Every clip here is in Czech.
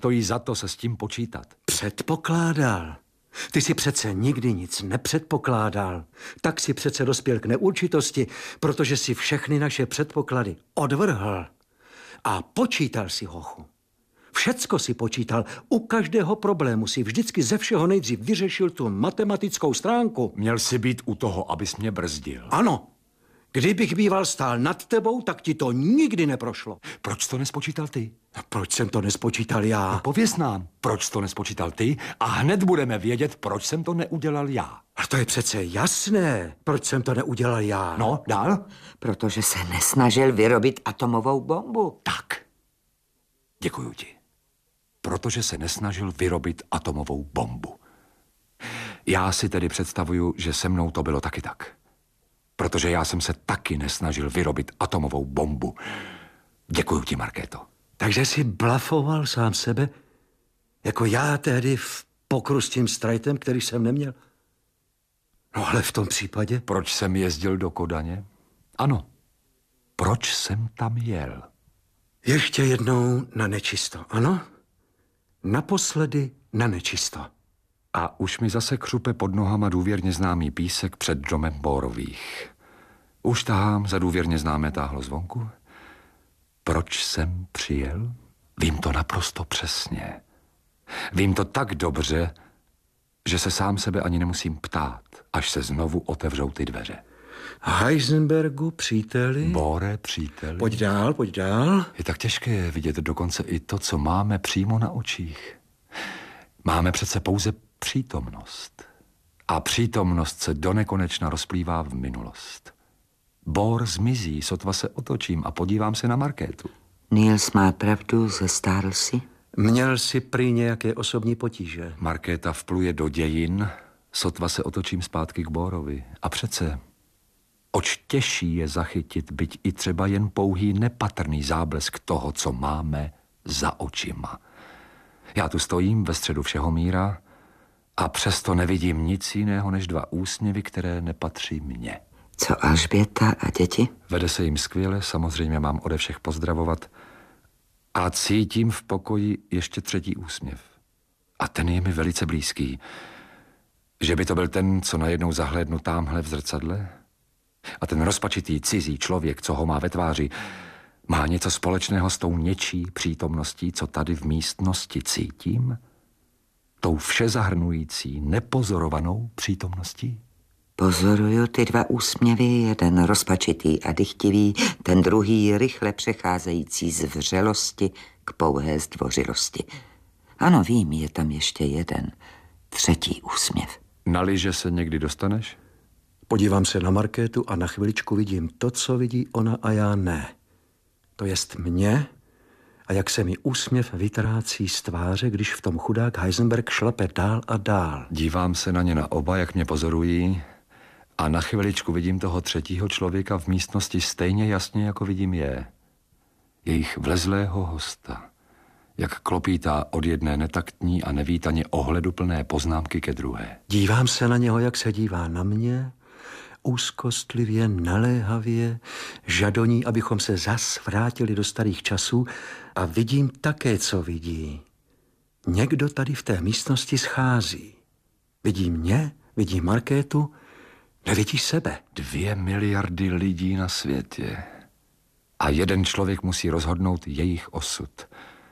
Stojí za to se s tím počítat. Předpokládal. Ty si přece nikdy nic nepředpokládal. Tak si přece dospěl k neurčitosti, protože si všechny naše předpoklady odvrhl. A počítal si, hochu. Všecko si počítal. U každého problému si vždycky ze všeho nejdřív vyřešil tu matematickou stránku. Měl si být u toho, abys mě brzdil. Ano. Kdybych býval stál nad tebou, tak ti to nikdy neprošlo. Proč to nespočítal ty? Proč jsem to nespočítal já? No, pověz nám, proč to nespočítal ty a hned budeme vědět, proč jsem to neudělal já. A to je přece jasné, proč jsem to neudělal já. No, dál? Protože se nesnažil vyrobit atomovou bombu. Tak. Děkuju ti. Protože se nesnažil vyrobit atomovou bombu. Já si tedy představuju, že se mnou to bylo taky tak. Protože já jsem se taky nesnažil vyrobit atomovou bombu. Děkuju ti, Markéto. Takže jsi blafoval sám sebe, jako já tehdy v pokru s tím strajtem, který jsem neměl? No ale v tom případě... Proč jsem jezdil do Kodaně? Ano. Proč jsem tam jel? Ještě jednou na nečisto, ano? Naposledy na nečisto. A už mi zase křupe pod nohama důvěrně známý písek před domem Bórových. Už tahám za důvěrně známé táhlo zvonku. Proč jsem přijel? Vím to naprosto přesně. Vím to tak dobře, že se sám sebe ani nemusím ptát, až se znovu otevřou ty dveře. Heisenbergu, příteli? Bóre, příteli. Pojď dál, pojď dál. Je tak těžké vidět dokonce i to, co máme přímo na očích. Máme přece pouze přítomnost. A přítomnost se donekonečna rozplývá v minulost. Bór zmizí, sotva se otočím a podívám se na Markétu. Niels má pravdu, zestárl si? Měl si prý nějaké osobní potíže. Markéta vpluje do dějin, sotva se otočím zpátky k Bórovi. A přece, oč těžší je zachytit, byť i třeba jen pouhý nepatrný záblesk toho, co máme za očima. Já tu stojím ve středu všeho míra a přesto nevidím nic jiného než dva úsměvy, které nepatří mně. Co Alžběta a děti? Vede se jim skvěle, samozřejmě mám ode všech pozdravovat. A cítím v pokoji ještě třetí úsměv. A ten je mi velice blízký. Že by to byl ten, co najednou zahlédnu támhle v zrcadle? A ten rozpačitý cizí člověk, co ho má ve tváři, má něco společného s tou něčí přítomností, co tady v místnosti cítím? Tou všezahrnující, nepozorovanou přítomností? Pozoruju ty dva úsměvy, jeden rozpačitý a dychtivý, ten druhý rychle přecházející z vřelosti k pouhé zdvořilosti. Ano, vím, je tam ještě jeden, třetí úsměv. Na lyže se někdy dostaneš? Podívám se na Markétu a na chviličku vidím to, co vidí ona a já ne. To jest mě a jak se mi úsměv vytrácí z tváře, když v tom chudák Heisenberg šlape dál a dál. Dívám se na ně na oba, jak mě pozorují, a na chviličku vidím toho třetího člověka v místnosti stejně jasně, jako vidím je. Jejich vlezlého hosta, jak klopítá od jedné netaktní a nevítaně ohleduplné poznámky ke druhé. Dívám se na něho, jak se dívá na mě, úzkostlivě, naléhavě, žadoní, abychom se zas vrátili do starých časů, a vidím také, co vidí. Někdo tady v té místnosti schází. Vidí mě, vidí Markétu, nevidí sebe. 2 miliardy lidí na světě. A jeden člověk musí rozhodnout jejich osud.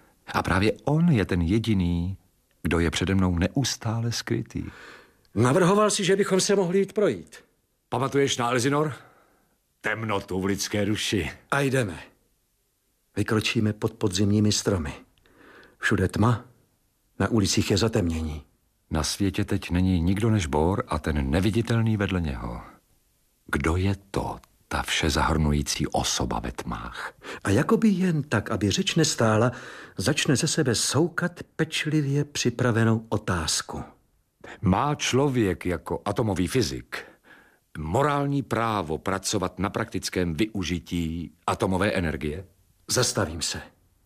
A právě on je ten jediný, kdo je přede mnou neustále skrytý. Navrhoval si, že bychom se mohli jít projít. Pamatuješ na Elsinor? Temnotu v lidské duši. A jdeme. Vykročíme pod podzimními stromy. Všude tma, na ulicích je zatemnění. Na světě teď není nikdo než Bór a ten neviditelný vedle něho. Kdo je to, ta všezahrnující osoba ve tmách? A jakoby jen tak, aby řeč nestála, začne ze sebe soukat pečlivě připravenou otázku. Má člověk jako atomový fyzik morální právo pracovat na praktickém využití atomové energie? Zastavím se.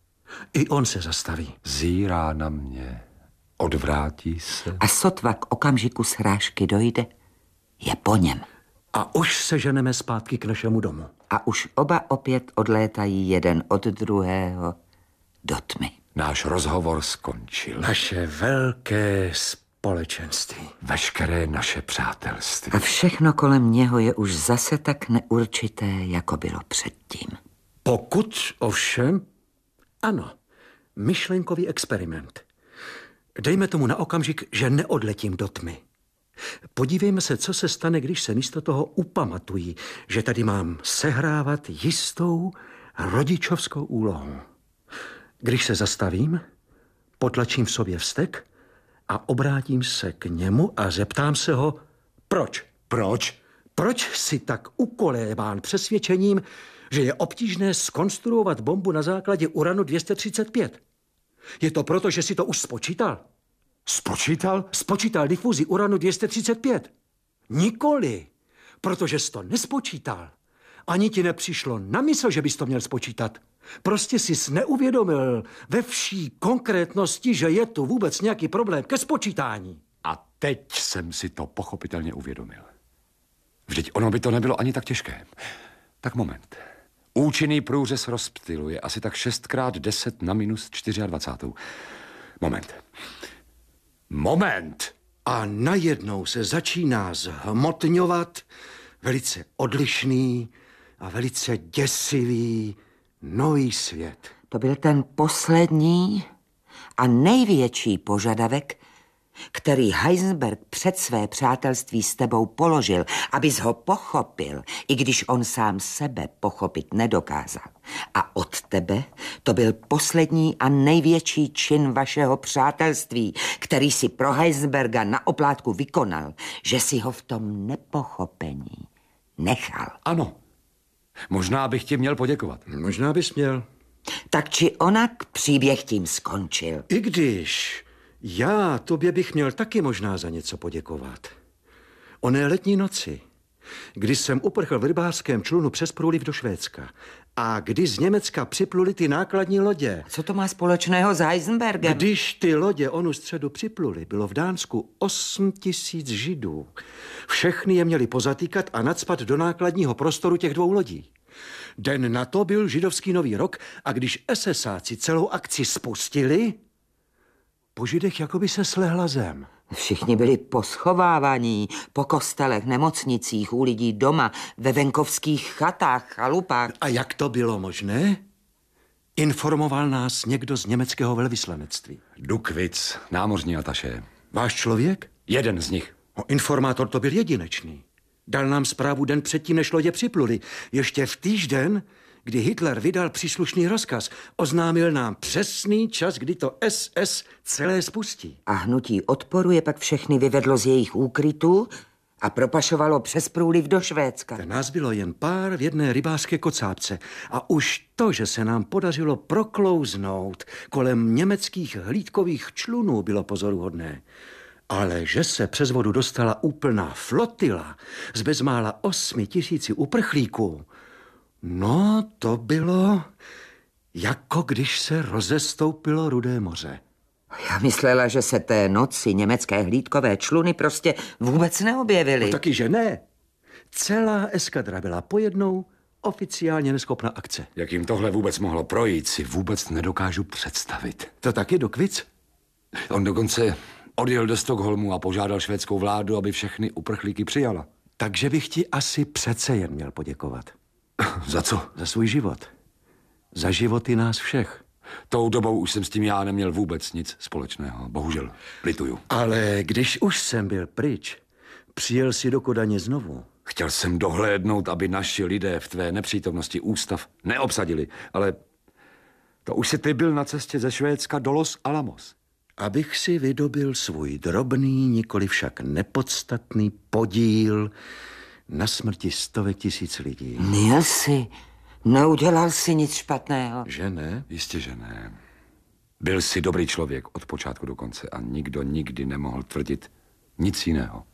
I on se zastaví. Zírá na mě, odvrátí se. A sotva k okamžiku srážky dojde, je po něm. A už se ženeme zpátky k našemu domu. A už oba opět odlétají jeden od druhého do tmy. Náš rozhovor skončil. Naše velké společenství. Veškeré naše přátelství. A všechno kolem něho je už zase tak neurčité, jako bylo předtím. Pokud ovšem, ano, myšlenkový experiment. Dejme tomu na okamžik, že neodletím do tmy. Podívejme se, co se stane, když se místo toho upamatují, že tady mám sehrávat jistou rodičovskou úlohu. Když se zastavím, potlačím v sobě vztek a obrátím se k němu a zeptám se ho, proč? Proč? Proč si tak ukolébán přesvědčením, že je obtížné zkonstruovat bombu na základě uranu 235? Je to proto, že si to už spočítal? Spočítal? Spočítal difuzi uranu 235. Nikoli, protože jsi to nespočítal. Ani ti nepřišlo na mysl, že bys to měl spočítat. Prostě jsi neuvědomil ve vší konkrétnosti, že je tu vůbec nějaký problém ke spočítání. A teď jsem si to pochopitelně uvědomil. Vždyť ono by to nebylo ani tak těžké. Tak moment. Účinný průřez rozptylu je asi tak 6x10 na minus 24. Moment. A najednou se začíná zhmotňovat velice odlišný a velice děsivý nový svět. To byl ten poslední a největší požadavek, který Heisenberg před své přátelství s tebou položil, abys ho pochopil, i když on sám sebe pochopit nedokázal. A od tebe to byl poslední a největší čin vašeho přátelství, který si pro Heisenberga na oplátku vykonal, že si ho v tom nepochopení nechal. Ano. Možná bych ti měl poděkovat. Možná bys měl. Tak či onak příběh tím skončil. I když já tobě bych měl taky možná za něco poděkovat. Oné letní noci, kdy jsem uprchl v rybářském člunu přes průliv do Švédska a kdy z Německa připluly ty nákladní lodě. Co to má společného s Heisenbergem? Když ty lodě onu středu připluly, bylo v Dánsku 8 000 Židů. Všechny je měli pozatýkat a nacpat do nákladního prostoru těch dvou lodí. Den na to byl židovský nový rok a když SSáci celou akci spustili, po Židech jakoby se slehla zem. Všichni byli poschovávaní po kostelech, nemocnicích, u lidí doma, ve venkovských chatách, chalupách. A jak to bylo možné? Informoval nás někdo z německého velvyslanectví. Dukvic, námořní ataše. Váš člověk? Jeden z nich. No, informátor to byl jedinečný. Dal nám zprávu den předtím, než lodě připluly. Ještě v týžden, kdy Hitler vydal příslušný rozkaz, oznámil nám přesný čas, kdy to SS celé spustí. A hnutí odporu je pak všechny vyvedlo z jejich úkrytů a propašovalo přes průliv do Švédska. Nás bylo jen pár v jedné rybářské kocápce a už to, že se nám podařilo proklouznout kolem německých hlídkových člunů, bylo pozoruhodné. Ale že se přes vodu dostala úplná flotila z bezmála 8 000 uprchlíků, no to bylo jako když se rozestoupilo Rudé moře. Já myslela, že se té noci německé hlídkové čluny prostě vůbec neobjevily. No, taky, že ne. Celá eskadra byla pojednou oficiálně neschopná akce. Jak jim tohle vůbec mohlo projít, si vůbec nedokážu představit. To taky Dukvic? On dokonce odjel do Stockholmu a požádal švédskou vládu, aby všechny uprchlíky přijala. Takže bych ti asi přece jen měl poděkovat. Za co? Za svůj život. Za životy nás všech. Tou dobou už jsem s tím já neměl vůbec nic společného. Bohužel. Lituju. Ale když už jsem byl pryč, přijel si do Kodaně znovu. Chtěl jsem dohlédnout, aby naši lidé v tvé nepřítomnosti ústav neobsadili, ale to už si ty byl na cestě ze Švédska do Los Alamos. Abych si vydobil svůj drobný, nikoli však nepodstatný podíl na smrti stovek tisíc lidí. Nilsi, neudělal si nic špatného. Že ne? Jistě, že ne. Byl jsi dobrý člověk od počátku do konce a nikdo nikdy nemohl tvrdit nic jiného.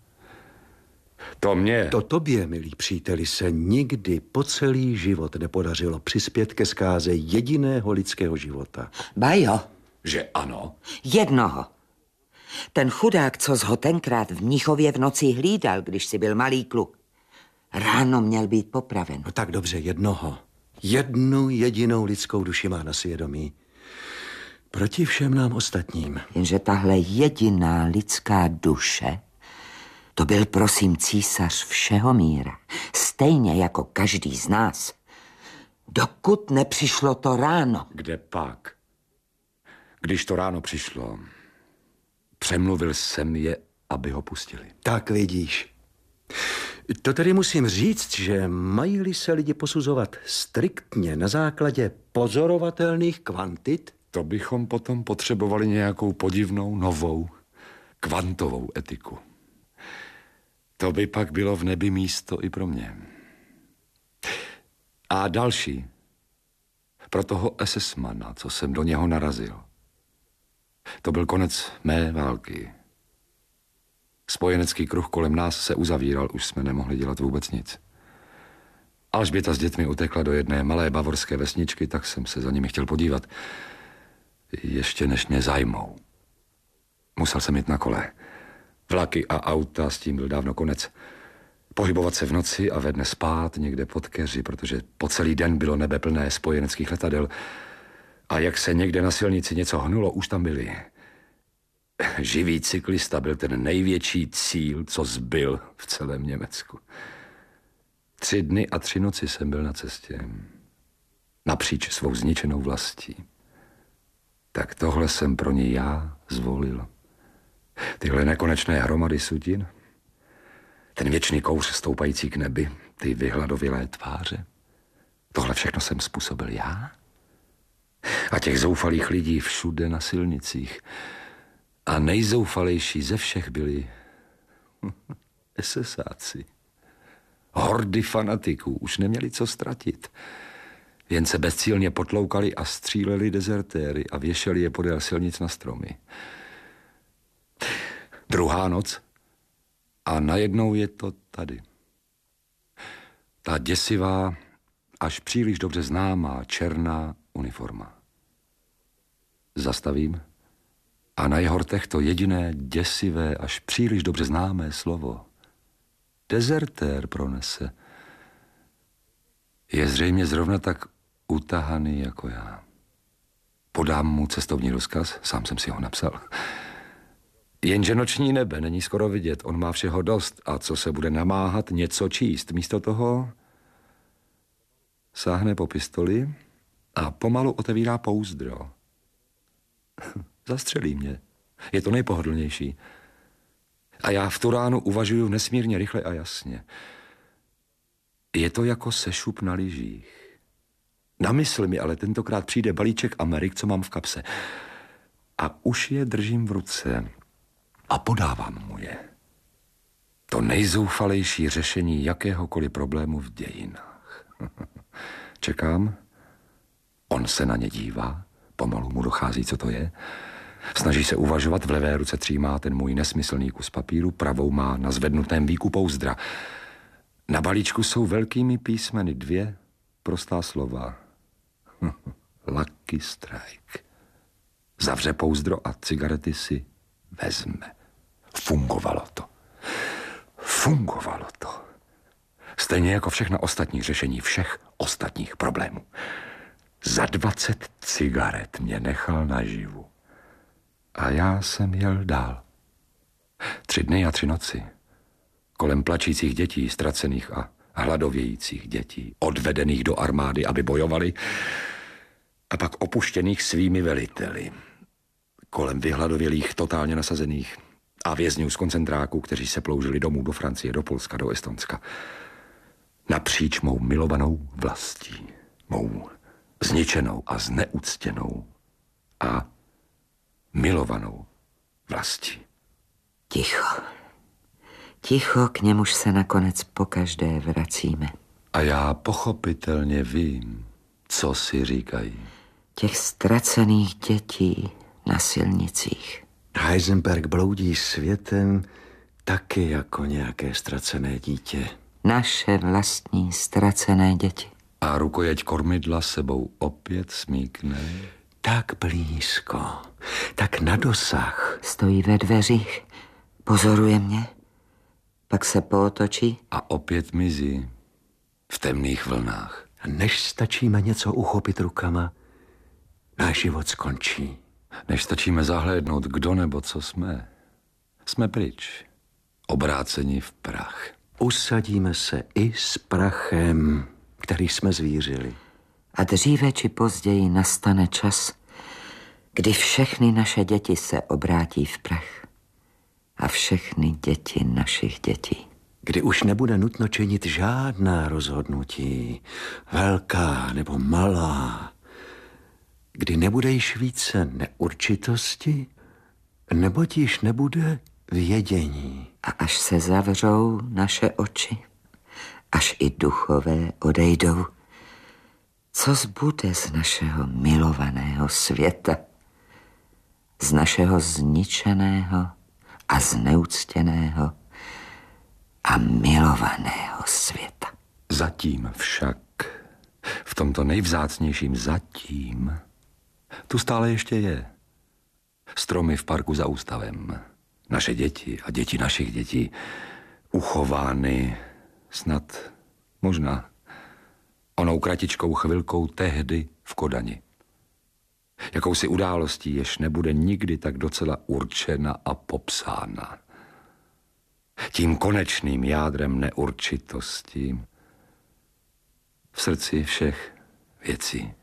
To tobě, milí příteli, se nikdy po celý život nepodařilo přispět ke zkáze jediného lidského života. Ba jo. Že ano? Jednoho. Ten chudák, co jsi ho tenkrát v Mnichově v noci hlídal, když jsi byl malý kluk. Ráno měl být popraven. No tak dobře, jednoho. Jednu jedinou lidskou duši má na svědomí. Proti všem nám ostatním. Jenže tahle jediná lidská duše, to byl prosím císař všeho míra, stejně jako každý z nás, dokud nepřišlo to ráno. Kde pak? Když to ráno přišlo, přemluvil jsem je, aby ho pustili. Tak vidíš. To tedy musím říct, že mají-li se lidi posuzovat striktně na základě pozorovatelných kvantit, To bychom potom potřebovali nějakou podivnou, novou, kvantovou etiku. To by pak bylo v nebi místo i pro mě. A další. Pro toho SS-mana, co jsem do něho narazil. To byl konec mé války. Spojenecký kruh kolem nás se uzavíral, už jsme nemohli dělat vůbec nic. Alžběta s dětmi utekla do jedné malé bavorské vesničky, tak jsem se za nimi chtěl podívat. Ještě než mě zajmou. Musel jsem jít na kole. Vlaky a auta, s tím byl dávno konec. Pohybovat se v noci a ve dne spát někde pod keři, protože po celý den bylo nebe plné spojeneckých letadel. A jak se někde na silnici něco hnulo, už tam byli. Živý cyklista byl ten největší cíl, co zbyl v celém Německu. 3 dny a 3 noci jsem byl na cestě. Napříč svou zničenou vlastí. Tak tohle jsem pro ně já zvolil. Tyhle nekonečné hromady sutin, ten věčný kouř stoupající k nebi, ty vyhladovělé tváře. Tohle všechno jsem způsobil já. A těch zoufalých lidí všude na silnicích. A nejzoufalejší ze všech byli SSáci. Hordy fanatiků už neměli co ztratit. Jen se bezcílně potloukali a stříleli dezertéry a věšeli je podél silnic na stromy. Druhá noc a najednou je to tady. Ta děsivá, až příliš dobře známá černá uniforma. Zastavím a na jeho rtech to jediné děsivé, až příliš dobře známé slovo. Dezertér pronese. Je zřejmě zrovna tak utahaný jako já. Podám mu cestovní rozkaz, sám jsem si ho napsal. Jenže noční nebe není skoro vidět, on má všeho dost a co se bude namáhat něco číst. Místo toho sáhne po pistoli a pomalu otevírá pouzdro. Zastřelí mě. Je to nejpohodlnější. A já v tu ránu uvažuju nesmírně rychle a jasně. Je to jako sešup na lyžích. Na mysl mi ale tentokrát přijde balíček Amerik, co mám v kapse. A už je držím v ruce a podávám mu je. To nejzoufalejší řešení jakéhokoliv problému v dějinách. Čekám. On se na ně dívá. Pomalu mu dochází, co to je. Snaží se uvažovat, v levé ruce třímá ten můj nesmyslný kus papíru, pravou má na zvednutém víku pouzdra. Na balíčku jsou velkými písmeny 2 prostá slova. Lucky Strike. Zavře pouzdro a cigarety si vezme. Fungovalo to. Fungovalo to. Stejně jako všechna ostatní řešení všech ostatních problémů. Za 20 cigaret mě nechal naživu. A já jsem jel dál. 3 dny a 3 noci. Kolem plačících dětí, ztracených a hladovějících dětí, odvedených do armády, aby bojovali, a pak opuštěných svými veliteli. Kolem vyhladovělých, totálně nasazených a vězňů z koncentráků, kteří se ploužili domů do Francie, do Polska, do Estonska. Napříč mou milovanou vlastí. Mou zničenou a zneuctěnou a milovanou vlastí. Ticho. Ticho, k němuž se nakonec pokaždé vracíme. A já pochopitelně vím, co si říkají. Těch ztracených dětí na silnicích. Heisenberg bloudí světem taky jako nějaké ztracené dítě. Naše vlastní ztracené děti. A rukojeť kormidla sebou opět smíkne. Tak blízko, tak na dosah. Stojí ve dveřích, pozoruje mě, pak se pootočí. A opět mizí v temných vlnách. A než stačíme něco uchopit rukama, náš život skončí. Než stačíme zahlédnout, kdo nebo co jsme, jsme pryč, obráceni v prach. Usadíme se i s prachem, který jsme zvířili. A dříve či později nastane čas, kdy všechny naše děti se obrátí v prach a všechny děti našich dětí. Kdy už nebude nutno činit žádná rozhodnutí, velká nebo malá. Kdy nebude již více neurčitosti, neboť již nebude vědění. A až se zavřou naše oči, až i duchové odejdou, co zbude z našeho milovaného světa, z našeho zničeného a zneuctěného a milovaného světa. Zatím však, v tomto nejvzácnějším zatím, tu stále ještě je. Stromy v parku za ústavem, naše děti a děti našich dětí, uchovány snad, možná, onou kratičkou chvilkou tehdy v Kodani. Jakousi událostí, jež nebude nikdy tak docela určena a popsána. Tím konečným jádrem neurčitosti v srdci všech věcí.